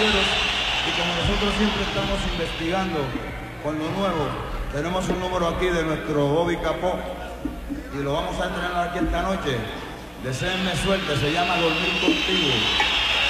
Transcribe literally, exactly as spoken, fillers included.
caballeros, y como nosotros siempre estamos investigando con lo nuevo, tenemos un número aquí de nuestro Bobby Capó y lo vamos a entrenar aquí esta noche. Deseenme suerte, se llama Dormir Contigo.